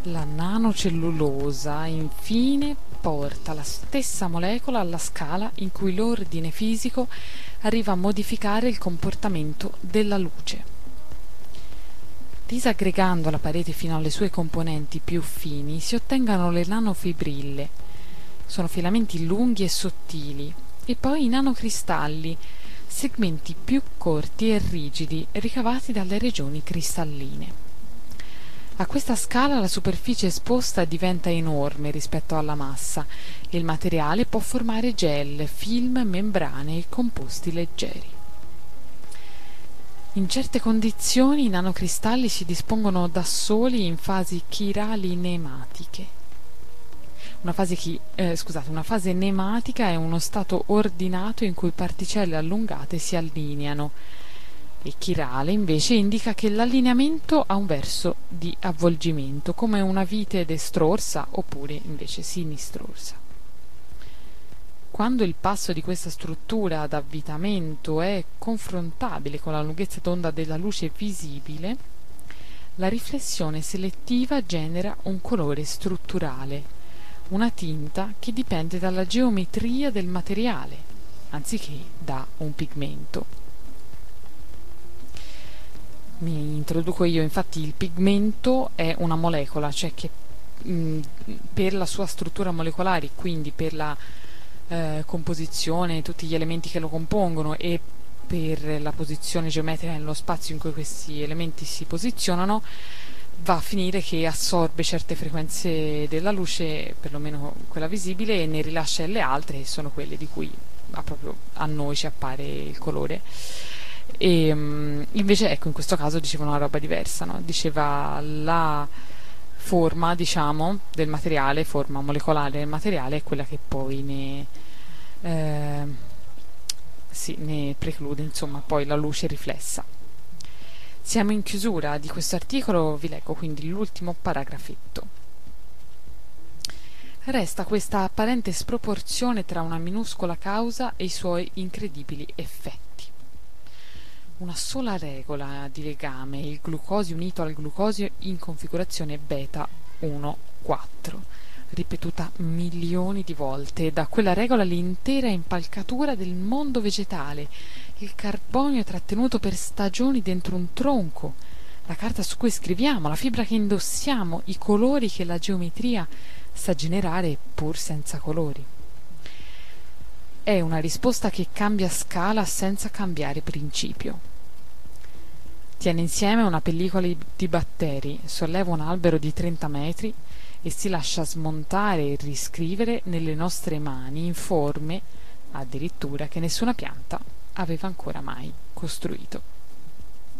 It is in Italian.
La nanocellulosa, infine, porta la stessa molecola alla scala in cui l'ordine fisico arriva a modificare il comportamento della luce. Disaggregando la parete fino alle sue componenti più fini si ottengono le nanofibrille. Sono filamenti lunghi e sottili, e poi i nanocristalli, segmenti più corti e rigidi ricavati dalle regioni cristalline. A questa scala la superficie esposta diventa enorme rispetto alla massa e il materiale può formare gel, film, membrane e composti leggeri. In certe condizioni i nanocristalli si dispongono da soli in fasi chirali nematiche. Una fase nematica è uno stato ordinato in cui particelle allungate si allineano. E chirale invece indica che l'allineamento ha un verso di avvolgimento, come una vite destrorsa oppure invece sinistrorsa. Quando il passo di questa struttura ad avvitamento è confrontabile con la lunghezza d'onda della luce visibile, la riflessione selettiva genera un colore strutturale, una tinta che dipende dalla geometria del materiale, anziché da un pigmento. Mi introduco io, infatti il pigmento è una molecola, cioè che per la sua struttura molecolare, quindi per la composizione, tutti gli elementi che lo compongono e per la posizione geometrica nello spazio in cui questi elementi si posizionano, va a finire che assorbe certe frequenze della luce, perlomeno quella visibile, e ne rilascia le altre, che sono quelle di cui proprio a noi ci appare il colore. E invece ecco, in questo caso diceva una roba diversa, no? Diceva la forma, diciamo, del materiale, forma molecolare del materiale è quella che poi ne preclude, insomma, poi la luce riflessa. Siamo in chiusura di questo articolo, vi leggo quindi l'ultimo paragrafetto. Resta questa apparente sproporzione tra una minuscola causa e i suoi incredibili effetti. Una sola regola di legame, il glucosio unito al glucosio in configurazione beta 1,4, ripetuta milioni di volte, e da quella regola l'intera impalcatura del mondo vegetale, il carbonio trattenuto per stagioni dentro un tronco, la carta su cui scriviamo, la fibra che indossiamo, i colori che la geometria sa generare pur senza colori. È una risposta che cambia scala senza cambiare principio. Tiene insieme una pellicola di batteri, solleva un albero di 30 metri e si lascia smontare e riscrivere nelle nostre mani in forme, addirittura, che nessuna pianta aveva ancora mai costruito.